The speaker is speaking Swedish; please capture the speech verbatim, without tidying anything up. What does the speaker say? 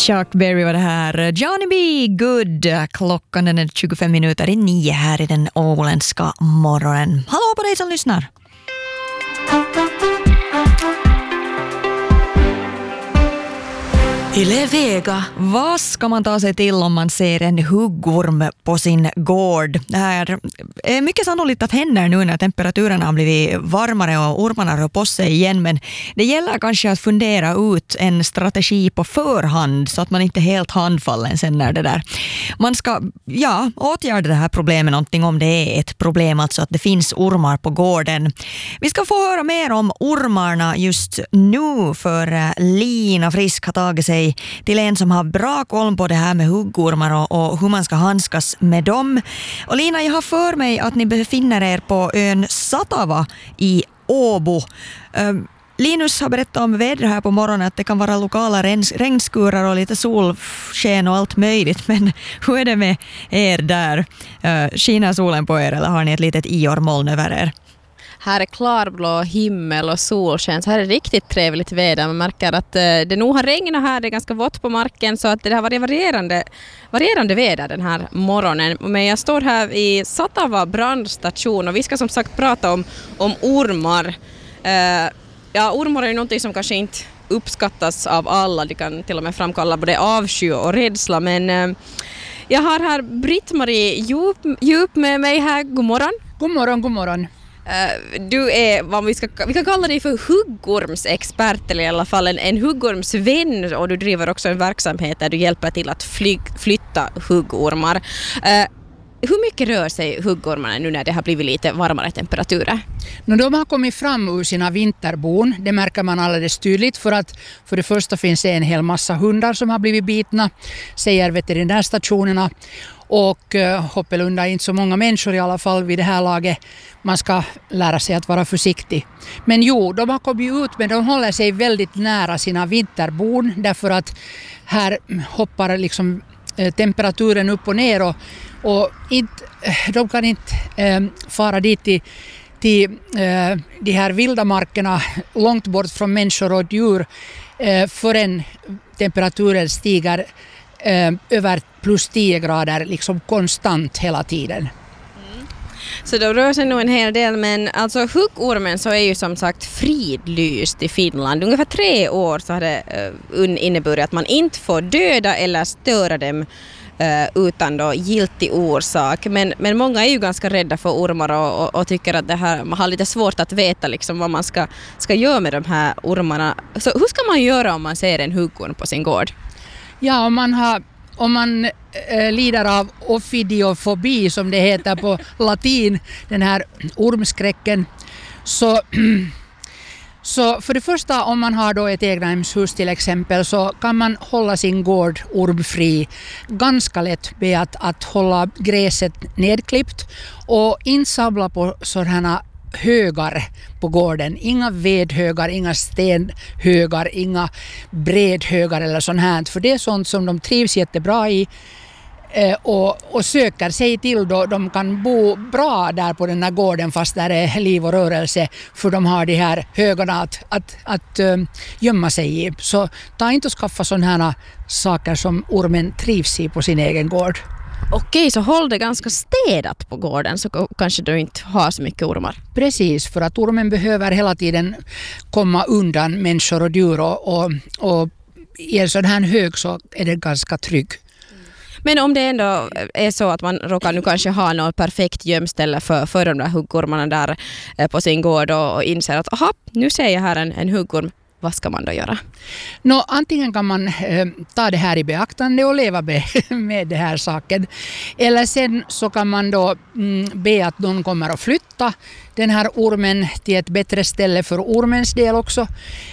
Chuck Berry var det här. Johnny B. Good. Klockan den är tjugofem minuter i nio här i den åländska morgonen. Hallå på dig som lyssnar. Yle Vega. Vad ska man ta sig till om man ser en huggorm på sin gård? Det här är mycket sannolikt att händer nu när temperaturen har blivit varmare och ormarna rör på sig igen. Men det gäller kanske att fundera ut en strategi på förhand så att man inte är helt handfallen sen när det där. Man ska ja, åtgärda det här problemet någonting om det är ett problem, alltså att det finns ormar på gården. Vi ska få höra mer om ormarna just nu, för Lina Frisk har tagit sig till en som har bra koll på det här med huggormar och, och hur man ska handskas med dem. Och Lina, jag har för mig att ni befinner er på ön Satava i Åbo. Um, Linus har berättat om vädret här på morgonen, att det kan vara lokala regnskurar och lite solsken och allt möjligt. Men hur är det med er där? Uh, skiner solen på er eller har ni ett litet iormoln över er? Här är klarblå himmel och solsken, så här är riktigt trevligt väder. Man märker att det nog har regnat här, det är ganska vått på marken, så att det har varit varierande, varierande väder den här morgonen. Men jag står här i Satava brandstation och vi ska som sagt prata om, om ormar. Uh, ja, ormar är ju någonting som kanske inte uppskattas av alla, det kan till och med framkalla både avsky och rädsla, men uh, jag har här Britt-Marie Djup, Djup med mig här. God morgon. God morgon, god morgon. Du är vad vi ska vi kan kalla dig för huggormsexpert, eller i alla fall en, en huggormsvän, och du driver också en verksamhet där du hjälper till att fly, flytta huggormar. Uh, hur mycket rör sig huggormarna nu när det har blivit lite varmare temperaturer? No, de har kommit fram ur sina vinterbon, det märker man alldeles tydligt, för att för det första finns det en hel massa hundar som har blivit bitna, säger veterinärstationerna. Och uh, Hoppelunda är inte så många människor i alla fall vid det här laget. Man ska lära sig att vara försiktig. Men jo, de har kommit ut, men de håller sig väldigt nära sina vinterbon, därför att här hoppar liksom eh, temperaturen upp och ner, och, och inte, de kan inte eh, fara dit till, till eh, de här vilda markerna långt bort från människor och djur eh, förrän temperaturen stiger eh, över plus tio grader liksom konstant hela tiden. Mm. Så de rör sig nog en hel del, men alltså huggormen så är ju som sagt fridlyst i Finland. Ungefär tre år så har det uh, inneburit att man inte får döda eller störa dem uh, utan då giltig orsak. Men, men många är ju ganska rädda för ormar och, och, och tycker att det här, man har lite svårt att veta liksom vad man ska, ska göra med de här ormarna. Så hur ska man göra om man ser en huggorm på sin gård? Ja, om man har Om man eh, lider av ofidiofobi, som det heter på latin, den här ormskräcken, så, så för det första, om man har då ett egnahemshus till exempel, så kan man hålla sin gård ormfri ganska lätt med att, att hålla gräset nedklippt och inte samla på sådana högar på gården. Inga vedhögar, inga stenhögar, inga bredhögar eller sånt här. För det är sånt som de trivs jättebra i eh, och, och söker sig till då de kan bo bra där på den här gården fast där är liv och rörelse, för de har de här högarna att, att, att äh, gömma sig i. Så ta inte och skaffa sådana här saker som ormen trivs i på sin egen gård. Okej, så håll det ganska städat på gården, så kanske du inte har så mycket ormar. Precis, för att ormen behöver hela tiden komma undan människor och djur, och, och, och i en sån här hög så är det ganska trygg. Men om det ändå är så att man råkar nu kanske ha något perfekt gömställe för, för de där huggormarna där på sin gård och, och inser att aha, nu ser jag här en, en huggorm. Vad ska man då göra? Nå, antingen kan man eh, ta det här i beaktande och leva med, med det här saken. Eller sen så kan man då mm, be att någon kommer att flytta den här ormen till ett bättre ställe för ormens del också.